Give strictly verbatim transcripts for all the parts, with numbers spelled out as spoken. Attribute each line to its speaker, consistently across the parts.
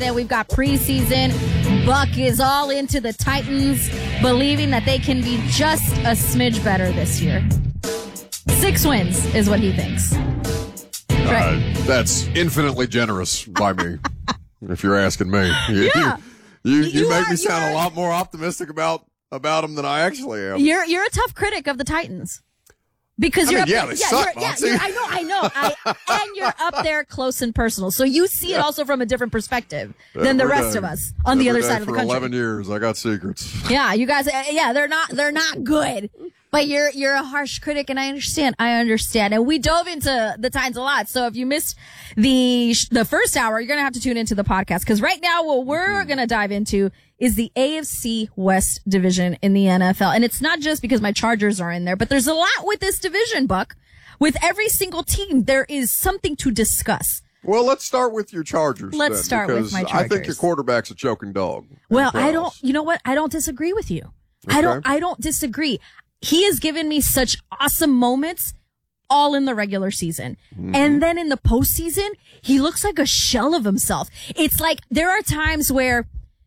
Speaker 1: Then we've got preseason. Buck is all into the Titans, believing that they can be just a smidge better this year. Six wins is what he thinks. Right.
Speaker 2: Uh, that's infinitely generous by me, if you're asking me. You,
Speaker 1: Yeah.
Speaker 2: you, you, you,
Speaker 1: You
Speaker 2: make
Speaker 1: are-
Speaker 2: me sound
Speaker 1: you're-
Speaker 2: a lot more optimistic about about them than I actually am.
Speaker 1: You're you're a tough critic of the Titans. Because
Speaker 2: I
Speaker 1: you're
Speaker 2: mean,
Speaker 1: up
Speaker 2: yeah,
Speaker 1: there,
Speaker 2: they
Speaker 1: yeah,
Speaker 2: suck,
Speaker 1: you're, yeah,
Speaker 2: Monty.
Speaker 1: you're, I know, I know, I, and you're up there close and personal, so you see it also from a different perspective than the
Speaker 2: Every
Speaker 1: rest
Speaker 2: day.
Speaker 1: of us on the
Speaker 2: Every
Speaker 1: other
Speaker 2: day
Speaker 1: side of the
Speaker 2: for
Speaker 1: country.
Speaker 2: eleven years, I got secrets.
Speaker 1: Yeah, you guys, uh, yeah, they're not, they're not good. But you're, you're a harsh critic, and I understand, I understand. And we dove into the Titans a lot, so if you missed the, the first hour, you're gonna have to tune into the podcast, because right now what we're gonna dive into is the A F C West division in the N F L. And it's not just because my Chargers are in there, but there's a lot with this division, Buck. With every single team, there is something to discuss.
Speaker 2: Well, let's start with your Chargers.
Speaker 1: Let's
Speaker 2: then,
Speaker 1: start with
Speaker 2: because
Speaker 1: my
Speaker 2: I think your
Speaker 1: Chargers.
Speaker 2: quarterback's a choking dog.
Speaker 1: Well,
Speaker 2: Proud.
Speaker 1: I don't, you know what? I don't disagree with you. I
Speaker 2: Okay.
Speaker 1: don't, I don't disagree. He has given me such awesome moments all in the regular season.
Speaker 2: Mm-hmm.
Speaker 1: And then in the postseason, he looks like a shell of himself. It's like there are times where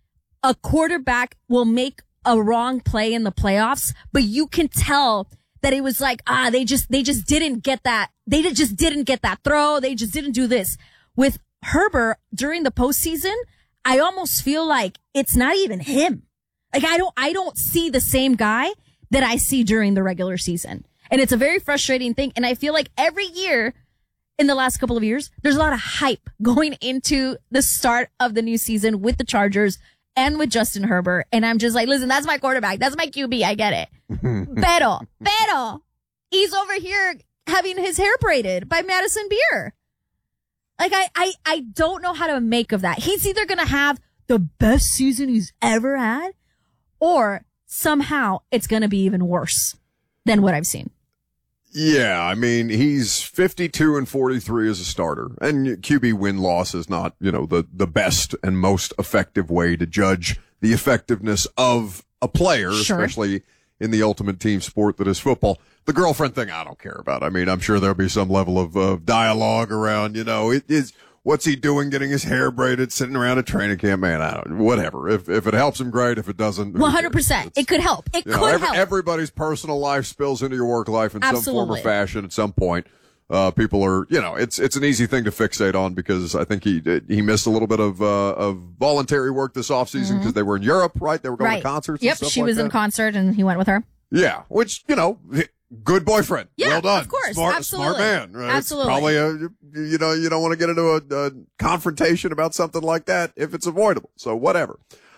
Speaker 1: a quarterback will make a wrong play in the playoffs, but you can tell that it was like, ah, they just, they just didn't get that. They did- just didn't get that throw. They just didn't do this. With Herbert during the postseason, I almost feel like it's not even him. Like I don't, I don't see the same guy that I see during the regular season. And it's a very frustrating thing. And I feel like every year in the last couple of years, there's a lot of hype going into the start of the new season with the Chargers and with Justin Herbert. And I'm just like, listen, that's my quarterback. That's my Q B. I get it. Pero, pero, he's over here having his hair braided by Madison Beer. Like, I, I, I don't know how to make of that. He's either going to have the best season he's ever had, or somehow it's going to be even worse than what I've seen.
Speaker 2: Yeah, I mean, he's fifty-two and forty-three as a starter, and Q B win-loss is not, you know, the, the best and most effective way to judge the effectiveness of a player,
Speaker 1: Sure.
Speaker 2: especially in the ultimate team sport that is football. The girlfriend thing, I don't care about. I mean, I'm sure there'll be some level of uh, dialogue around, you know, it is, what's he doing getting his hair braided, sitting around a training camp? Man, I don't, whatever. If, if it helps him, great. If it doesn't, who
Speaker 1: one hundred
Speaker 2: cares?
Speaker 1: percent.
Speaker 2: It's-
Speaker 1: It could help. It
Speaker 2: you
Speaker 1: could
Speaker 2: know, every,
Speaker 1: help.
Speaker 2: everybody's personal life spills into your work life in some form or
Speaker 1: Absolutely.
Speaker 2: fashion at some point. Uh, people are, you know, it's, it's an easy thing to fixate on because I think he, he missed a little bit of, uh, of voluntary work this offseason because they were in Europe, right? They were going
Speaker 1: Mm-hmm. right.
Speaker 2: to concerts
Speaker 1: Yep.
Speaker 2: and stuff
Speaker 1: She
Speaker 2: like
Speaker 1: was
Speaker 2: that.
Speaker 1: in concert and he went with her.
Speaker 2: Yeah. Which, you know, good boyfriend.
Speaker 1: Yeah,
Speaker 2: well done.
Speaker 1: of course.
Speaker 2: Smart,
Speaker 1: Absolutely.
Speaker 2: smart man. Right? It's
Speaker 1: Absolutely.
Speaker 2: probably a, you know, you don't want to get into a, a confrontation about something like that if it's avoidable. So whatever.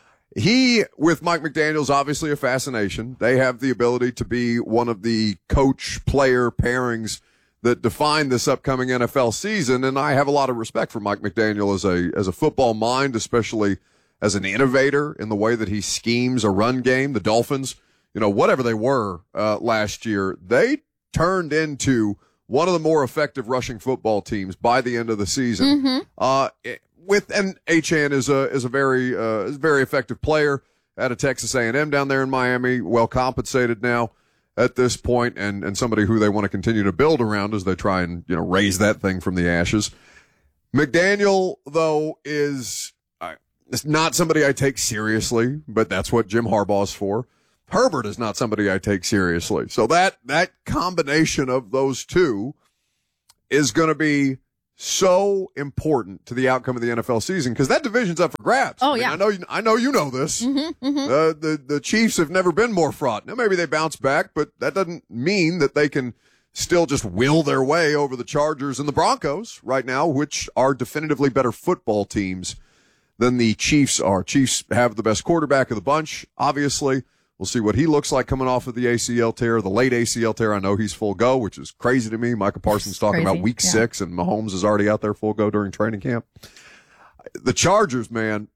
Speaker 2: He, with Mike McDaniel's obviously a fascination. They have the ability to be one of the coach-player pairings that define this upcoming N F L season, and I have a lot of respect for Mike McDaniel as a as a football mind, especially as an innovator in the way that he schemes a run game. The Dolphins, you know, whatever they were uh, last year, they turned into one of the more effective rushing football teams by the end of the season.
Speaker 1: Mm-hmm.
Speaker 2: Uh, with and Achane is a is a very uh, is a very effective player out of Texas A and M down there in Miami, well compensated now at this point, and and somebody who they want to continue to build around as they try and, you know, raise that thing from the ashes. McDaniel, though, is uh, is not somebody I take seriously, but that's what Jim Harbaugh's for. Herbert is not somebody I take seriously. So that that combination of those two is going to be so important to the outcome of the N F L season because that division's up for grabs.
Speaker 1: Oh,
Speaker 2: I mean,
Speaker 1: yeah.
Speaker 2: I know you, I know you know this.
Speaker 1: Mm-hmm, mm-hmm.
Speaker 2: Uh, the the Chiefs have never been more fraught. Now maybe they bounce back, but that doesn't mean that they can still just will their way over the Chargers and the Broncos right now, which are definitively better football teams than the Chiefs are. Chiefs have the best quarterback of the bunch, obviously. We'll see what he looks like coming off of the A C L tear, the late A C L tear. I know he's full go, which is crazy to me. Michael Parsons talking
Speaker 1: Crazy,
Speaker 2: about week
Speaker 1: yeah.
Speaker 2: six, and Mahomes is already out there full go during training camp. The Chargers, man,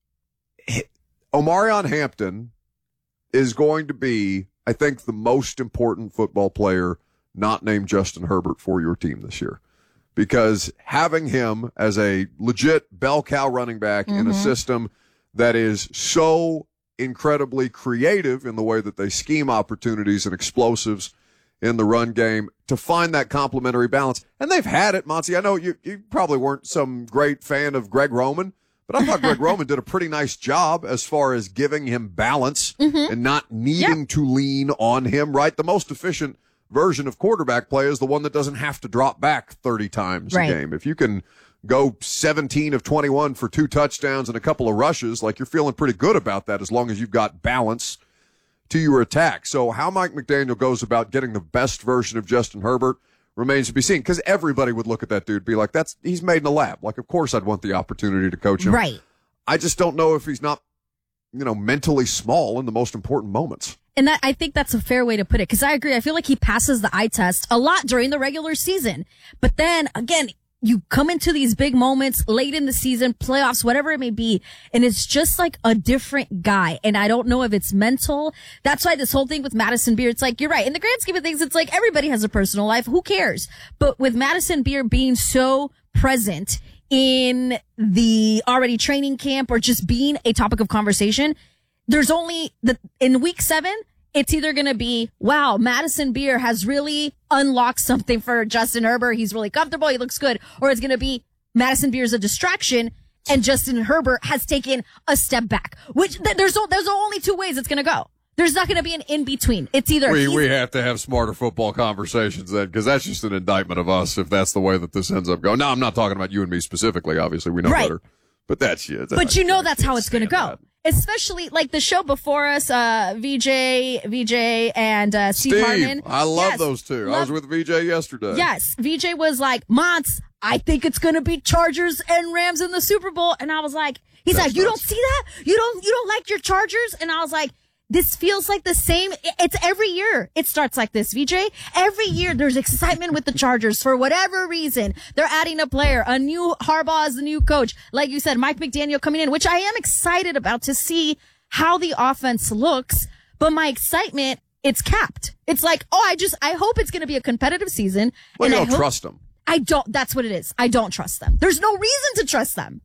Speaker 2: Omarion Hampton is going to be, I think, the most important football player not named Justin Herbert for your team this year. Because having him as a legit bell cow running back mm-hmm. in a system that is so incredibly creative in the way that they scheme opportunities and explosives in the run game to find that complementary balance. And they've had it, Monty. I know you, you probably weren't some great fan of Greg Roman, But I thought Greg Roman did a pretty nice job as far as giving him balance mm-hmm. and not needing yep. to lean on him, right? The most efficient version of quarterback play is the one that doesn't have to drop back thirty times right. a game. If you can go seventeen of twenty-one for two touchdowns and a couple of rushes, like you're feeling pretty good about that as long as you've got balance to your attack. So how Mike McDaniel goes about getting the best version of Justin Herbert remains to be seen, because everybody would look at that dude and be like, that's, he's made in a lab. Like, of course I'd want the opportunity to coach him.
Speaker 1: Right.
Speaker 2: I just don't know if he's not, you know, mentally small in the most important moments.
Speaker 1: And that, I think that's a fair way to put it, because I agree. I feel like he passes the eye test a lot during the regular season. But then, again, you come into these big moments late in the season, playoffs, whatever it may be, and it's just like a different guy. And I don't know if it's mental. That's why this whole thing with Madison Beer, it's like, you're right. In the grand scheme of things, it's like everybody has a personal life. Who cares? But with Madison Beer being so present in the already training camp or just being a topic of conversation, there's only the, in week seven, it's either going to be, wow, Madison Beer has really unlocked something for Justin Herbert. He's really comfortable. He looks good. Or it's going to be Madison Beer is a distraction and Justin Herbert has taken a step back, which th- there's, there's only two ways it's going to go. There's not going to be an in between. It's either
Speaker 2: we, we have to have smarter football conversations then, because that's just an indictment of us if that's the way that this ends up going. No, I'm not talking about you and me specifically. Obviously, we know
Speaker 1: right.
Speaker 2: better. But that's yeah.
Speaker 1: But you know that's how it's going to go. That. Especially like the show before us, uh, V J, V J, and uh, Steve,
Speaker 2: Steve
Speaker 1: Hartman.
Speaker 2: I love
Speaker 1: yes,
Speaker 2: those two.
Speaker 1: love,
Speaker 2: I was with V J yesterday.
Speaker 1: Yes, V J was like, Montz, I think it's going to be Chargers and Rams in the Super Bowl, and I was like, he's that's like, you nuts. Don't see that? You don't, you don't like your Chargers? And I was like, this feels like the same. It's every year. It starts like this, V J. Every year there's excitement with the Chargers for whatever reason. They're adding a player, a new Harbaugh as the new coach. Like you said, Mike McDaniel coming in, which I am excited about to see how the offense looks. But my excitement, it's capped. It's like, oh, I just, I hope it's going to be a competitive season.
Speaker 2: Well,
Speaker 1: and
Speaker 2: you
Speaker 1: I
Speaker 2: don't
Speaker 1: hope,
Speaker 2: trust them.
Speaker 1: I don't, that's what it is. I don't trust them. There's no reason to trust them.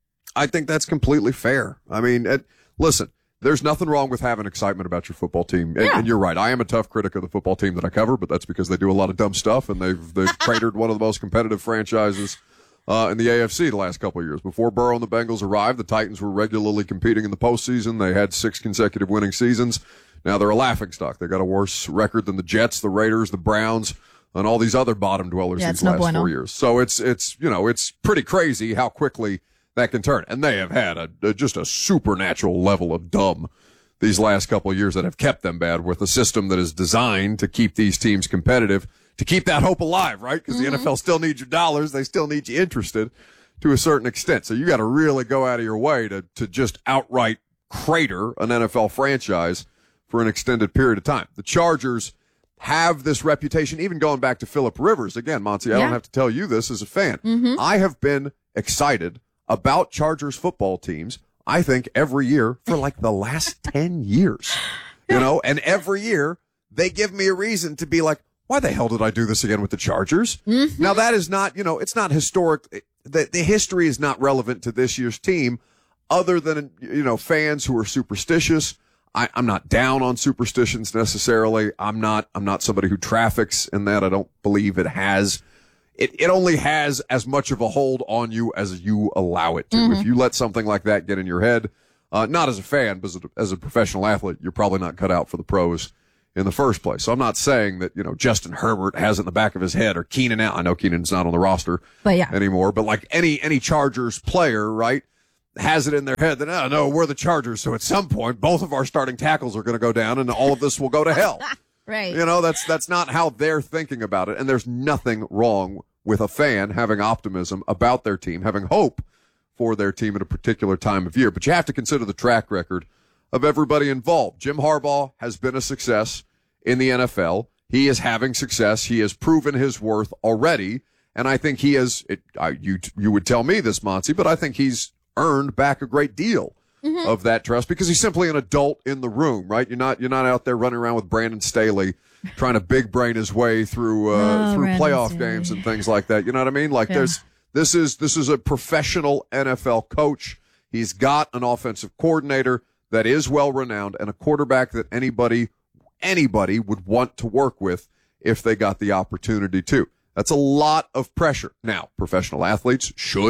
Speaker 2: I think that's completely fair. I mean, it, listen. There's nothing wrong with having excitement about your football team. And,
Speaker 1: yeah.
Speaker 2: and you're right. I am a tough critic of the football team that I cover, but that's because they do a lot of dumb stuff, and they've they've cratered one of the most competitive franchises uh, in the A F C the last couple of years. Before Burrow and the Bengals arrived, the Titans were regularly competing in the postseason. They had six consecutive winning seasons. Now they're a laughingstock. They got a worse record than the Jets, the Raiders, the Browns, and all these other bottom dwellers
Speaker 1: yeah,
Speaker 2: these
Speaker 1: no
Speaker 2: last
Speaker 1: bueno.
Speaker 2: four years. So it's it's you know it's pretty crazy how quickly that can turn. And they have had a, a just a supernatural level of dumb these last couple of years that have kept them bad, with a system that is designed to keep these teams competitive, to keep that hope alive, right? Because mm-hmm. the N F L still needs your dollars. They still need you interested to a certain extent. So you got to really go out of your way to, to just outright crater an N F L franchise for an extended period of time. The Chargers have this reputation, even going back to Phillip Rivers. Again, Monty, I
Speaker 1: yeah.
Speaker 2: don't have to tell you this as a fan.
Speaker 1: Mm-hmm.
Speaker 2: I have been excited about Chargers football teams, I think, every year for like the last ten years, you know, and every year they give me a reason to be like, why the hell did I do this again with the Chargers?
Speaker 1: Mm-hmm.
Speaker 2: Now that is not, you know, it's not historic. The, the history is not relevant to this year's team, other than, you know, fans who are superstitious. I, I'm not down on superstitions necessarily. I'm not, I'm not somebody who traffics in that. I don't believe it has. It, it only has as much of a hold on you as you allow it to.
Speaker 1: Mm-hmm.
Speaker 2: If you let something like that get in your head, uh, not as a fan, but as a, as a professional athlete, you're probably not cut out for the pros in the first place. So I'm not saying that, you know, Justin Herbert has it in the back of his head, or Keenan Allen. I know Keenan's not on the roster
Speaker 1: but yeah.
Speaker 2: anymore, but like any, any Chargers player, right, has it in their head that, oh, no, we're the Chargers. So at some point, both of our starting tackles are going to go down and all of this will go to hell.
Speaker 1: Right.
Speaker 2: You know, that's, that's not how they're thinking about it. And there's nothing wrong with a fan having optimism about their team, having hope for their team at a particular time of year. But you have to consider the track record of everybody involved. Jim Harbaugh has been a success in the N F L. He is having success. He has proven his worth already. And I think he has, it, I, you, you would tell me this, Monty, but I think he's earned back a great deal mm-hmm. of that trust, because he's simply an adult in the room, right? You're not, you're not out there running around with Brandon Staley trying to big brain his way through, uh,
Speaker 1: oh,
Speaker 2: through
Speaker 1: Brandon
Speaker 2: playoff
Speaker 1: Staley.
Speaker 2: games and things like that. You know what I mean? Like
Speaker 1: yeah.
Speaker 2: there's, this is, this is a professional N F L coach. He's got an offensive coordinator that is well renowned and a quarterback that anybody, anybody would want to work with if they got the opportunity to. That's a lot of pressure. Now, professional athletes should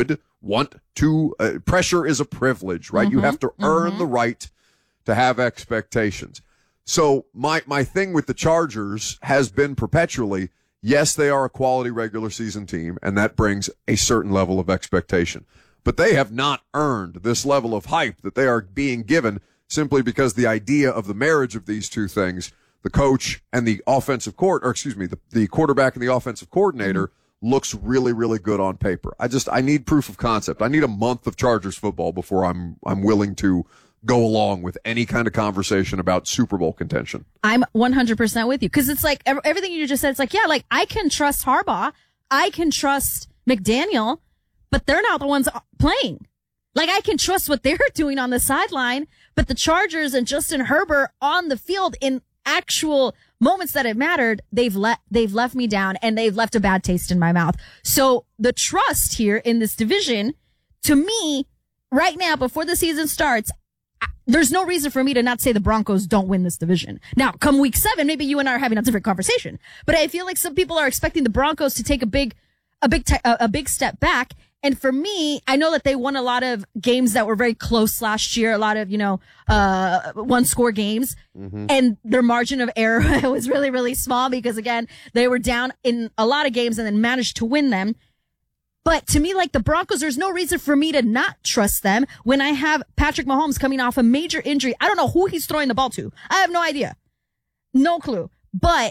Speaker 2: want to, uh, pressure is a privilege, right? Mm-hmm, you have to earn mm-hmm. the right to have expectations. So my, my thing with the Chargers has been perpetually, yes, they are a quality regular season team, and that brings a certain level of expectation. But they have not earned this level of hype that they are being given simply because the idea of the marriage of these two things, the coach and the offensive court, or excuse me, the, the quarterback and the offensive coordinator, mm-hmm. looks really, really good on paper. I just, I need proof of concept. I need a month of Chargers football before I'm, I'm willing to go along with any kind of conversation about Super Bowl contention.
Speaker 1: I'm one hundred percent with you. Cause it's like everything you just said. It's like, yeah, like I can trust Harbaugh. I can trust McDaniel, but they're not the ones playing. Like I can trust what they're doing on the sideline, but the Chargers and Justin Herbert on the field in actual moments that have mattered, they've let, they've left me down and they've left a bad taste in my mouth. So the trust here in this division, to me, right now, before the season starts, there's no reason for me to not say the Broncos don't win this division. Now, come week seven, maybe you and I are having a different conversation, but I feel like some people are expecting the Broncos to take a big, a big, t- a big step back. And for me, I know that they won a lot of games that were very close last year, a lot of, you know, uh, one score games, mm-hmm. and their margin of error was really, really small because again, they were down in a lot of games and then managed to win them. But to me, like the Broncos, there's no reason for me to not trust them when I have Patrick Mahomes coming off a major injury. I don't know who he's throwing the ball to. I have no idea. No clue. But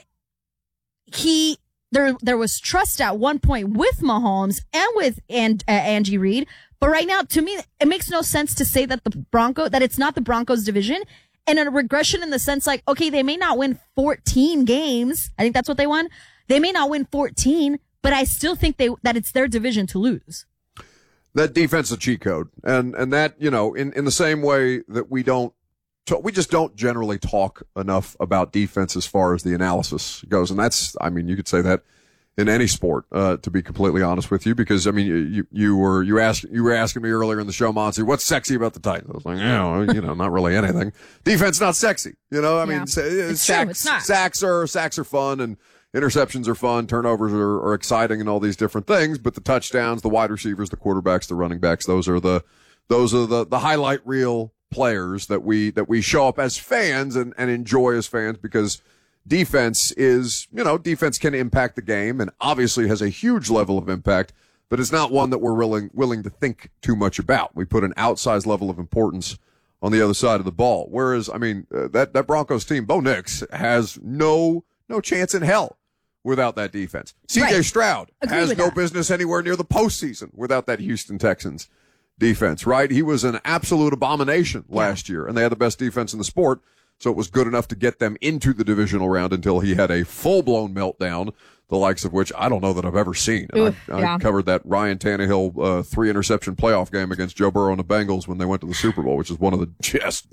Speaker 1: he, there, there was trust at one point with Mahomes and with and, uh, Angie Reid. But right now, to me, it makes no sense to say that the Bronco, that it's not the Broncos division, and a regression in the sense like, okay, they may not win fourteen games. I think that's what they won. They may not win fourteen, but I still think they, that it's their division to lose.
Speaker 2: That defense is a cheat code. And, and that, you know, in, in the same way that we don't, we just don't generally talk enough about defense as far as the analysis goes. And that's, I mean, you could say that in any sport, uh, to be completely honest with you, because I mean, you, you were, you asked, you were asking me earlier in the show, Monty, what's sexy about the Titans? I was like, you know, you know, not really anything. Defense, not sexy. You know, I mean, yeah.
Speaker 1: it's
Speaker 2: sacks,
Speaker 1: true, it's not.
Speaker 2: sacks are, sacks are fun and interceptions are fun, turnovers are, are exciting and all these different things, but the touchdowns, the wide receivers, the quarterbacks, the running backs, those are the, those are the, the highlight reel players that we, that we show up as fans and, and enjoy as fans because defense is, you know, defense can impact the game and obviously has a huge level of impact, but it's not one that we're willing, willing to think too much about. We put an outsized level of importance on the other side of the ball. Whereas, I mean, uh, that, that Broncos team, Bo Nix has no, no chance in hell without that defense. C J right. Stroud
Speaker 1: Agree
Speaker 2: has no
Speaker 1: that.
Speaker 2: business anywhere near the postseason without that Houston Texans defense, right? He was an absolute abomination last yeah. year, and they had the best defense in the sport, so it was good enough to get them into the divisional round until he had a full-blown meltdown, the likes of which I don't know that I've ever seen.
Speaker 1: Ooh,
Speaker 2: I,
Speaker 1: yeah.
Speaker 2: I covered that Ryan Tannehill uh, three-interception playoff game against Joe Burrow and the Bengals when they went to the Super Bowl, which is one of the just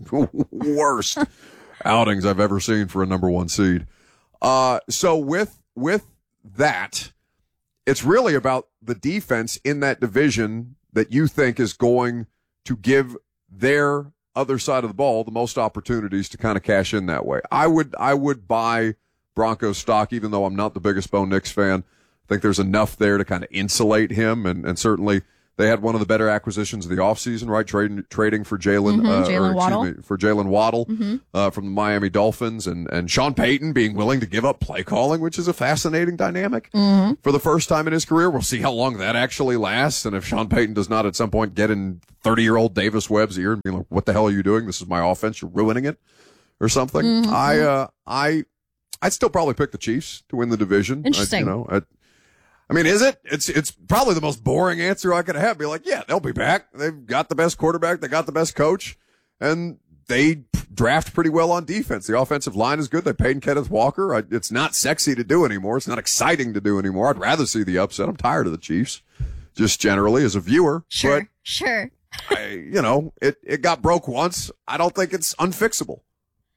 Speaker 2: worst outings I've ever seen for a number one seed. Uh, so with With that, it's really about the defense in that division that you think is going to give their other side of the ball the most opportunities to kind of cash in that way. I would, I would buy Broncos stock, even though I'm not the biggest Bo Nix fan. I think there's enough there to kind of insulate him, and, and certainly they had one of the better acquisitions of the offseason, right? Trading, trading for Jalen,
Speaker 1: mm-hmm,
Speaker 2: uh,
Speaker 1: Jalen Waddle.
Speaker 2: Me, for Jalen Waddle,
Speaker 1: mm-hmm.
Speaker 2: uh, from the Miami Dolphins, and, and Sean Payton being willing to give up play calling, which is a fascinating dynamic
Speaker 1: mm-hmm.
Speaker 2: for the first time in his career. We'll see how long that actually lasts. And if Sean Payton does not at some point get in thirty year old Davis Webb's ear and be like, what the hell are you doing? This is my offense. You're ruining it or something.
Speaker 1: Mm-hmm.
Speaker 2: I, uh, I, I'd still probably pick the Chiefs to win the division.
Speaker 1: Interesting.
Speaker 2: I, you know, I, I mean, is it? It's it's probably the most boring answer I could have. Be like, yeah, they'll be back. They've got the best quarterback. They got the best coach. And they draft pretty well on defense. The offensive line is good. They paid Kenneth Walker. I, it's not sexy to do anymore. It's not exciting to do anymore. I'd rather see the upset. I'm tired of the Chiefs, just generally as a viewer.
Speaker 1: Sure,
Speaker 2: but
Speaker 1: sure.
Speaker 2: I, you know, it, it got broke once. I don't think it's unfixable.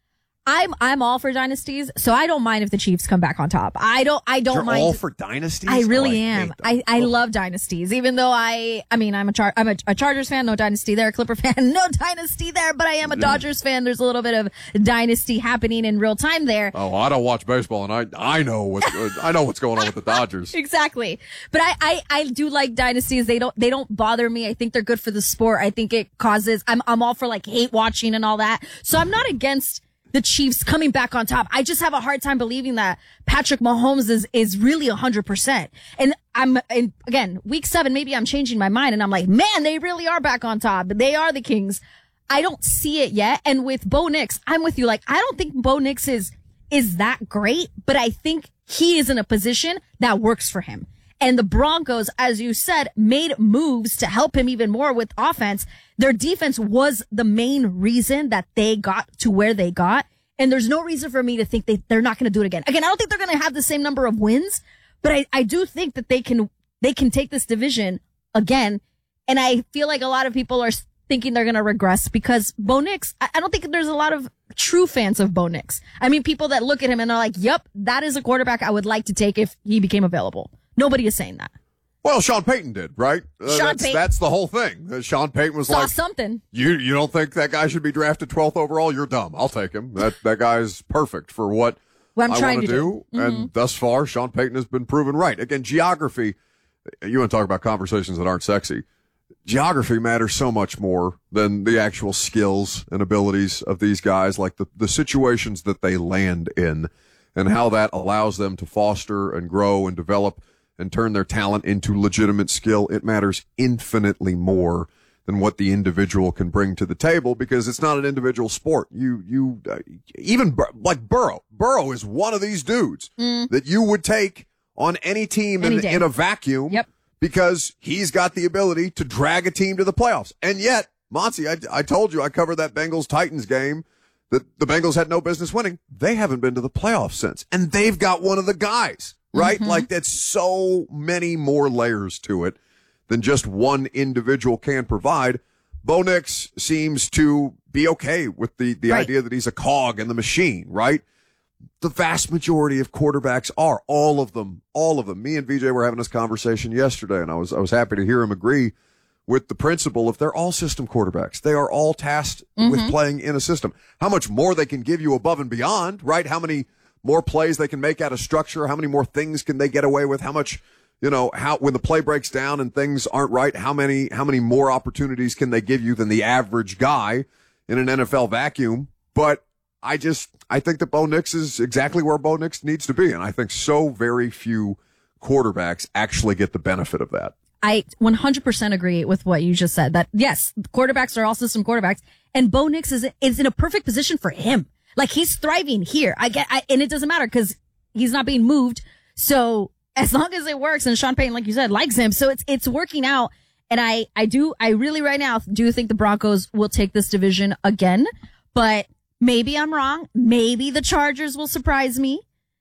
Speaker 1: I'm I'm all for dynasties, so I don't mind if the Chiefs come back on top. I don't I don't
Speaker 2: You're
Speaker 1: mind.
Speaker 2: all for dynasties?
Speaker 1: I really
Speaker 2: oh, I
Speaker 1: am. I, I love dynasties, even though I I mean I'm a Char- I'm a, a Chargers fan, no dynasty there. Clipper fan, no dynasty there. But I am a Dodgers fan. There's a little bit of dynasty happening in real time there.
Speaker 2: Oh, I don't watch baseball, and I I know what I know what's going on with the Dodgers.
Speaker 1: Exactly. But I, I I do like dynasties. They don't they don't bother me. I think they're good for the sport. I think it causes. I'm I'm all for like hate watching and all that. So I'm not against the Chiefs coming back on top. I just have a hard time believing that Patrick Mahomes is, is really a hundred percent. And I'm, and again, week seven, maybe I'm changing my mind and I'm like, man, they really are back on top. They are the Kings. I don't see it yet. And with Bo Nix, I'm with you. Like, I don't think Bo Nix is, is that great, but I think he is in a position that works for him. And the Broncos, as you said, made moves to help him even more with offense. Their defense was the main reason that they got to where they got. And there's no reason for me to think they, they're not going to do it again. Again, I don't think they're going to have the same number of wins, but I, I do think that they can, they can take this division again. And I feel like a lot of people are thinking they're going to regress because Bo Nix, I, I don't think there's a lot of true fans of Bo Nix. I mean, people that look at him and are like, yep, that is a quarterback I would like to take if he became available. Nobody is saying that.
Speaker 2: Well, Sean Payton did, right? Uh,
Speaker 1: Sean
Speaker 2: that's,
Speaker 1: Payton.
Speaker 2: that's the whole thing. Uh, Sean Payton was
Speaker 1: Saw
Speaker 2: like,
Speaker 1: something.
Speaker 2: You you don't think that guy should be drafted twelfth overall? You're dumb. I'll take him. That that guy's perfect for what,
Speaker 1: What I'm
Speaker 2: I
Speaker 1: trying
Speaker 2: want
Speaker 1: to
Speaker 2: to
Speaker 1: do.
Speaker 2: do. And thus far, Sean Payton has been proven right. Again, geography, you want to talk about conversations that aren't sexy. Geography matters so much more than the actual skills and abilities of these guys, like the, the situations that they land in and how that allows them to foster and grow and develop and turn their talent into legitimate skill. It matters infinitely more than what the individual can bring to the table because it's not an individual sport. You, you, uh, even Bur- like Burrow. Burrow is one of these dudes mm. that you would take on any team
Speaker 1: any
Speaker 2: in, in a vacuum
Speaker 1: yep.
Speaker 2: because he's got the ability to drag a team to the playoffs. And yet, Monty, I, I told you I covered that Bengals-Titans game that the Bengals had no business winning. They haven't been to the playoffs since, and they've got one of the guys. Right? Mm-hmm. Like that's so many more layers to it than just one individual can provide. Bo Nix seems to be okay with the, the right. idea that he's a cog in the machine, right? The vast majority of quarterbacks are, all of them, all of them. Me and V J were having this conversation yesterday and I was, I was happy to hear him agree with the principle if they're all system quarterbacks. They are all tasked mm-hmm. with playing in a system. How much more they can give you above and beyond, right? How many more plays they can make out of structure, how many more things can they get away with, how much, you know, how, when the play breaks down and things aren't right, how many, how many more opportunities can they give you than the average guy in an N F L vacuum? But I just, I think that Bo Nix is exactly where Bo Nix needs to be. And I think so very few quarterbacks actually get the benefit of that.
Speaker 1: I one hundred percent agree with what you just said that yes, quarterbacks are all system quarterbacks and Bo Nix is, is in a perfect position for him. Like he's thriving here. I get, I, and it doesn't matter because he's not being moved. So as long as it works and Sean Payton, like you said, likes him. So it's, it's working out. And I, I do, I really right now do think the Broncos will take this division again, but maybe I'm wrong. Maybe the Chargers will surprise me.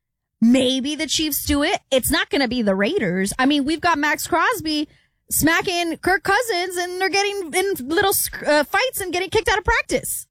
Speaker 1: Maybe the Chiefs do it. It's not going to be the Raiders. I mean, we've got Max Crosby smacking Kirk Cousins and they're getting in little uh, fights and getting kicked out of practice.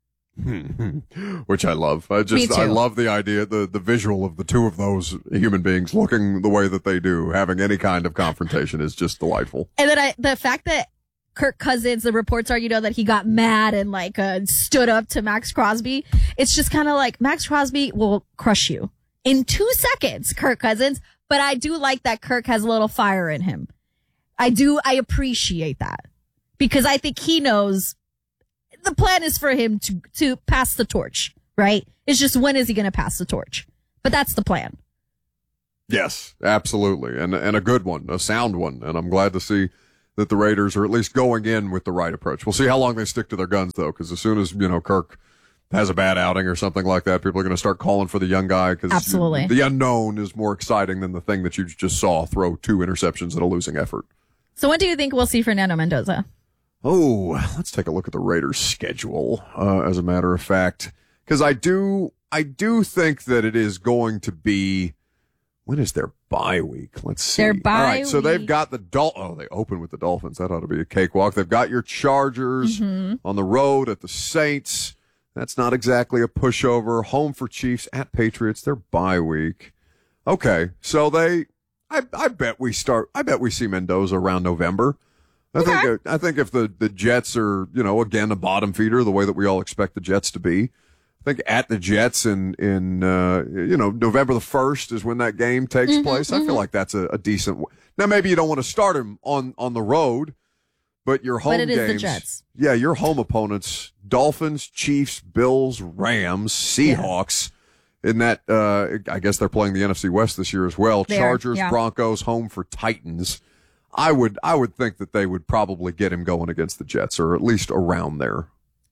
Speaker 2: Which I love. I just, I love the idea, the, the visual of the two of those human beings looking the way that they do, having any kind of confrontation is just delightful.
Speaker 1: And then I, the fact that Kirk Cousins, the reports are, you know, that he got mad and like, uh, stood up to Max Crosby. It's just kind of like Max Crosby will crush you in two seconds, Kirk Cousins. But I do like that Kirk has a little fire in him. I do, I appreciate that because I think he knows the plan is for him to, to pass the torch, right? It's just when is he going to pass the torch? But that's the plan.
Speaker 2: Yes, absolutely. And, and a good one, a sound one. And I'm glad to see that the Raiders are at least going in with the right approach. We'll see how long they stick to their guns though, because as soon as, you know, Kirk has a bad outing or something like that, people are going to start calling for the young guy because
Speaker 1: absolutely
Speaker 2: the unknown is more exciting than the thing that you just saw throw two interceptions at a losing effort.
Speaker 1: So when do you think we'll see Fernando Mendoza?
Speaker 2: Oh, let's take a look at the Raiders' schedule, uh, as a matter of fact, because I do, I do think that it is going to be, when is their bye week? Let's see.
Speaker 1: Their bye
Speaker 2: All right, so
Speaker 1: week.
Speaker 2: they've got the Dol- oh, they open with the Dolphins. That ought to be a cakewalk. They've got your Chargers
Speaker 1: mm-hmm.
Speaker 2: on the road at the Saints. That's not exactly a pushover. Home for Chiefs, at Patriots. Their bye week. Okay, so they, I, I bet we start. I bet we see Mendoza around November. I
Speaker 1: okay.
Speaker 2: think. I think if the, the Jets are, you know, again a bottom feeder, the way that we all expect the Jets to be, I think at the Jets in in uh, you know November the first is when that game takes
Speaker 1: mm-hmm,
Speaker 2: place.
Speaker 1: Mm-hmm.
Speaker 2: I feel like that's a, a decent. Now maybe you don't want to start him on on the road, but your home
Speaker 1: but it
Speaker 2: games.
Speaker 1: Is the Jets.
Speaker 2: Yeah, your home opponents: Dolphins, Chiefs, Bills, Rams, Seahawks. Yeah. In that, uh, I guess they're playing the N F C West this year as well.
Speaker 1: There,
Speaker 2: Chargers,
Speaker 1: yeah.
Speaker 2: Broncos, home for Titans. I would, I would think that they would probably get him going against the Jets, or at least around there.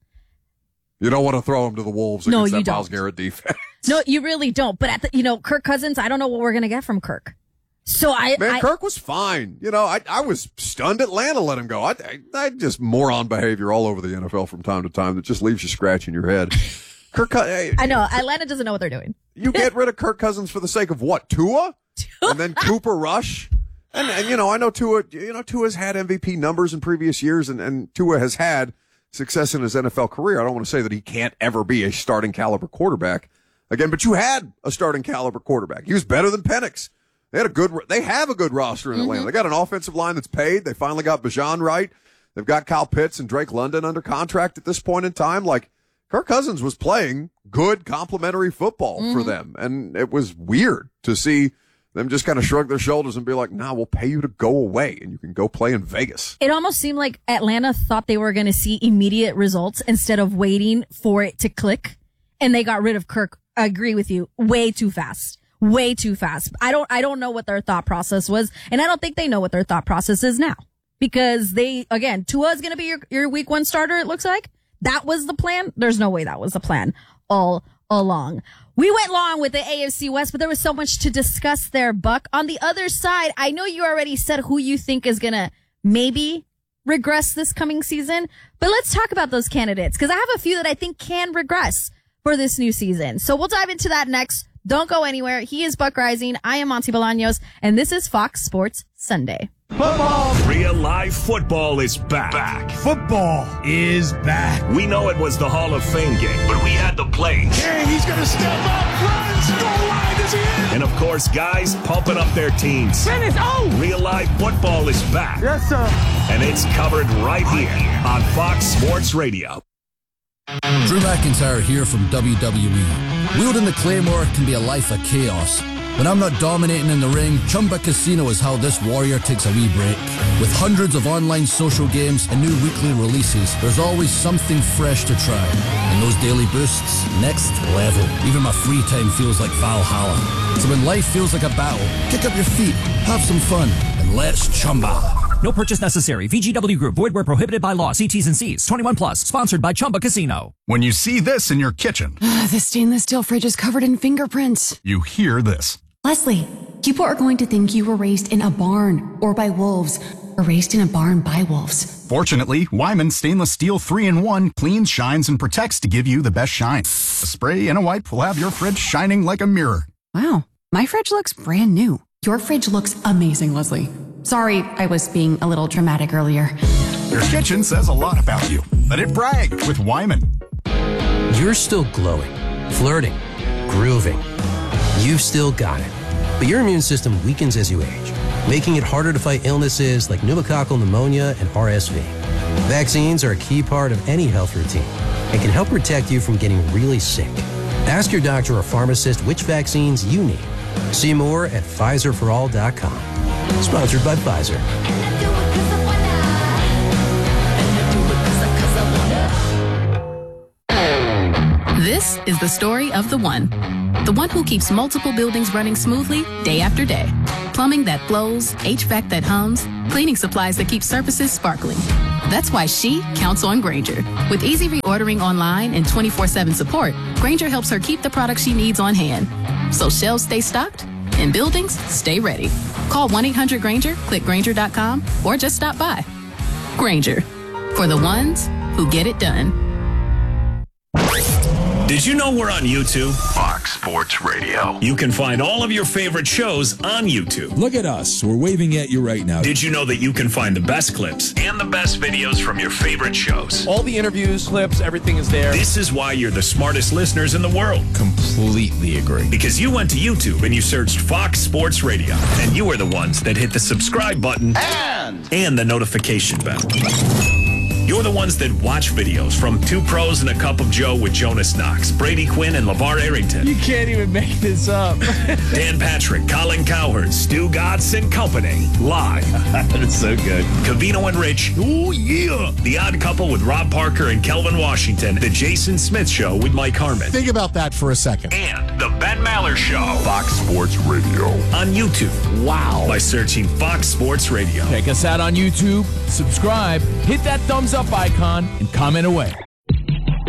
Speaker 2: You don't want to throw him to the Wolves
Speaker 1: no,
Speaker 2: against
Speaker 1: you
Speaker 2: that
Speaker 1: don't.
Speaker 2: Myles Garrett defense.
Speaker 1: No, you really don't. But at the, you know, Kirk Cousins, I don't know what we're gonna get from Kirk. So I,
Speaker 2: man,
Speaker 1: I,
Speaker 2: Kirk was fine. You know, I, I was stunned Atlanta let him go. I, I, I just moron behavior all over the N F L from time to time that just leaves you scratching your head. Kirk, hey,
Speaker 1: I know Atlanta doesn't know what they're doing.
Speaker 2: You get rid of Kirk Cousins for the sake of what? Tua? And then Cooper Rush? And, and, you know, I know Tua, you know, Tua's had M V P numbers in previous years, and, and Tua has had success in his N F L career. I don't want to say that he can't ever be a starting caliber quarterback again, but you had a starting caliber quarterback. He was better than Penix. They had a good, they have a good roster in Atlanta. Mm-hmm. They got an offensive line that's paid. They finally got Bijan right. They've got Kyle Pitts and Drake London under contract at this point in time. Like, Kirk Cousins was playing good complimentary football mm-hmm. for them. And it was weird to see them just kind of shrug their shoulders and be like, nah, we'll pay you to go away and you can go play in Vegas.
Speaker 1: It almost seemed like Atlanta thought they were going to see immediate results instead of waiting for it to click. And they got rid of Kirk. I agree with you. Way too fast. Way too fast. I don't, I don't know what their thought process was. And I don't think they know what their thought process is now, because they, again, Tua is going to be your, your week one starter. It looks like that was the plan. There's no way that was the plan all along. We went long with the A F C West, but there was so much to discuss there, Buck. On the other side, I know you already said who you think is going to maybe regress this coming season, but let's talk about those candidates, because I have a few that I think can regress for this new season. So we'll dive into that next. Don't go anywhere. He is Buck Rising. I am Monty Bolaños, and this is Fox Sports Sunday.
Speaker 3: Football. Real life football is back. back.
Speaker 4: Football is back.
Speaker 3: We know it was the Hall of Fame game, but we had the plays.
Speaker 4: Yeah, he's going to step up, runs, goal line, is he in?
Speaker 3: And of course, guys pumping up their teams.
Speaker 4: Tennis, oh!
Speaker 3: Real life football is back.
Speaker 4: Yes, sir.
Speaker 3: And it's covered right here on Fox Sports Radio.
Speaker 5: Drew McIntyre here from W W E. Wielding the Claymore can be a life of chaos. When I'm not dominating in the ring, Chumba Casino is how this warrior takes a wee break. With hundreds of online social games and new weekly releases, there's always something fresh to try. And those daily boosts, next level. Even my free time feels like Valhalla. So when life feels like a battle, kick up your feet, have some fun, and let's Chumba.
Speaker 6: No purchase necessary. V G W Group. Void where prohibited by law. See T's and C's. twenty-one plus. Sponsored by Chumba Casino.
Speaker 7: When you see this in your kitchen,
Speaker 8: the stainless steel fridge is covered in fingerprints.
Speaker 7: You hear this.
Speaker 8: Leslie, people are going to think you were raised in a barn or by wolves, or raised in a barn by wolves.
Speaker 7: Fortunately, Wyman Stainless Steel three in one cleans, shines, and protects to give you the best shine. A spray and a wipe will have your fridge shining like a mirror.
Speaker 8: Wow, my fridge looks brand new. Your fridge looks amazing, Leslie. Sorry, I was being a little dramatic earlier.
Speaker 7: Your kitchen says a lot about you. Let it brag with Wyman.
Speaker 9: You're still glowing, flirting, grooving. You've still got it. But your immune system weakens as you age, making it harder to fight illnesses like pneumococcal pneumonia and R S V. Vaccines are a key part of any health routine and can help protect you from getting really sick. Ask your doctor or pharmacist which vaccines you need. See more at Pfizer for all dot com. Sponsored by Pfizer.
Speaker 10: This is the story of the one. The one who keeps multiple buildings running smoothly day after day. Plumbing that flows, H V A C that hums, cleaning supplies that keep surfaces sparkling. That's why she counts on Grainger. With easy reordering online and twenty-four seven support, Grainger helps her keep the products she needs on hand. So shelves stay stocked and buildings stay ready. Call one eight hundred Grainger, click Grainger dot com, or just stop by. Grainger, for the ones who get it done.
Speaker 3: Did you know we're on YouTube?
Speaker 11: Fox
Speaker 3: Fox Sports Radio.
Speaker 11: You can find all of your favorite shows on YouTube.
Speaker 12: Look at us. We're waving at you right now.
Speaker 11: Did you know that you can find the best clips and the best videos from your favorite shows?
Speaker 13: All the interviews, clips, everything is there.
Speaker 11: This is why you're the smartest listeners in the world.
Speaker 12: Completely agree.
Speaker 11: Because you went to YouTube and you searched Fox Sports Radio, and you are the ones that hit the subscribe button
Speaker 3: And,
Speaker 11: and the notification bell. You're the ones that watch videos from Two Pros and a Cup of Joe with Jonas Knox, Brady Quinn, and LeVar Arrington.
Speaker 13: You can't even make this up.
Speaker 11: Dan Patrick, Colin Cowherd, Stu Gatz and Company. Live.
Speaker 13: That's so good.
Speaker 11: Cavino and Rich. Oh, yeah. The Odd Couple with Rob Parker and Kelvin Washington. The Jason Smith Show with Mike Harmon.
Speaker 14: Think about that for a second.
Speaker 11: And The Ben Maller Show.
Speaker 3: Fox Sports Radio.
Speaker 11: On YouTube.
Speaker 13: Wow.
Speaker 11: By searching Fox Sports Radio.
Speaker 13: Check us out on YouTube. Subscribe. Hit that thumbs up icon and comment away.